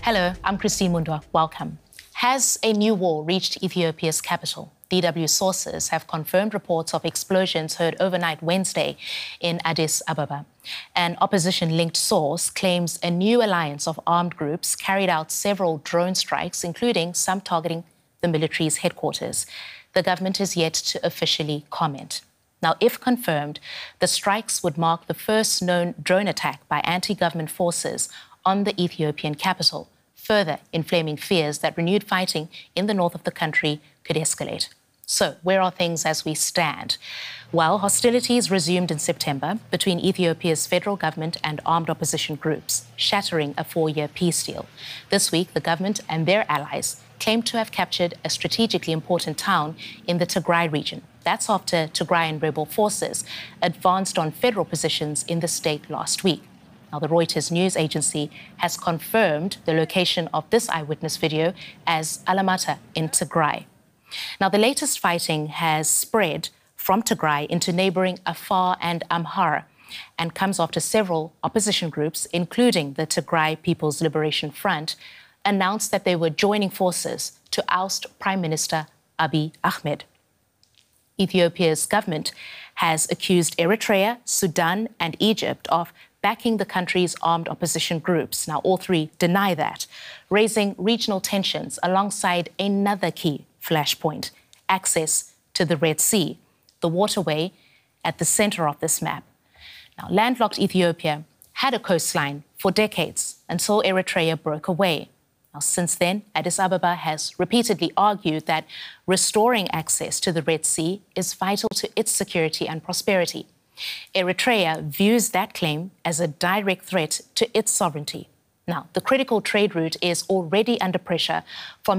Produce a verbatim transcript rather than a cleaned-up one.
Hello, I'm Christine Mundwa. Welcome. Has a new war reached Ethiopia's capital? D W sources have confirmed reports of explosions heard overnight Wednesday in Addis Ababa. An opposition-linked source claims a new alliance of armed groups carried out several drone strikes, including some targeting the military's headquarters. The government is yet to officially comment. Now, if confirmed, the strikes would mark the first known drone attack by anti-government forces on the Ethiopian capital, further inflaming fears that renewed fighting in the north of the country could escalate. So, where are things as we stand? Well, hostilities resumed in September between Ethiopia's federal government and armed opposition groups, shattering a four-year peace deal. This week, the government and their allies claimed to have captured a strategically important town in the Tigray region. That's after Tigrayan rebel forces advanced on federal positions in the state last week. Now, the Reuters news agency has confirmed the location of this eyewitness video as Alamata in Tigray. Now, the latest fighting has spread from Tigray into neighboring Afar and Amhara and comes after several opposition groups, including the Tigray People's Liberation Front, announced that they were joining forces to oust Prime Minister Abiy Ahmed. Ethiopia's government has accused Eritrea, Sudan and Egypt of backing the country's armed opposition groups. Now, all three deny that, raising regional tensions alongside another key flashpoint: access to the Red Sea, the waterway at the center of this map. Now, landlocked Ethiopia had a coastline for decades until Eritrea broke away. Now, since then, Addis Ababa has repeatedly argued that restoring access to the Red Sea is vital to its security and prosperity. Eritrea views that claim as a direct threat to its sovereignty. Now, the critical trade route is already under pressure from